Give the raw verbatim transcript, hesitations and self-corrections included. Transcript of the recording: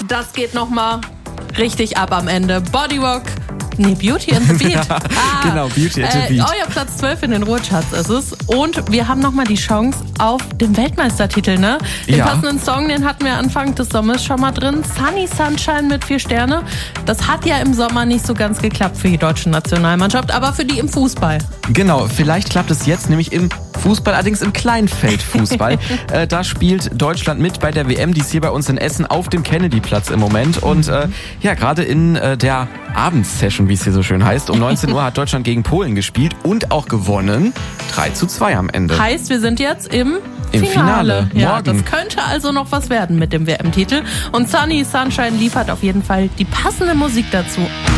das geht nochmal richtig ab am Ende. Bodyrock. Nee, Beauty and the Beat. Ah, genau, Beauty and the Beat. Äh, euer Platz zwölf in den Ruhrcharts ist es. Und wir haben nochmal die Chance auf den Weltmeistertitel, ne? Den Ja. passenden Song, den hatten wir Anfang des Sommers schon mal drin. Sunny Sunshine mit vier Sterne. Das hat ja im Sommer nicht so ganz geklappt für die deutsche Nationalmannschaft, aber für die im Fußball. Genau, vielleicht klappt es jetzt nämlich im Fußball, allerdings im Kleinfeldfußball. äh, da spielt Deutschland mit bei der W M, die ist hier bei uns in Essen auf dem Kennedy-Platz im Moment. Und äh, ja, gerade in äh, der Abendsession, wie es hier so schön heißt, um neunzehn Uhr hat Deutschland gegen Polen gespielt und auch gewonnen. drei zu zwei am Ende. Heißt, wir sind jetzt im Im Finale. Ja, Morgen. das könnte also noch was werden mit dem W M-Titel. Und Sunny Sunshine liefert auf jeden Fall die passende Musik dazu.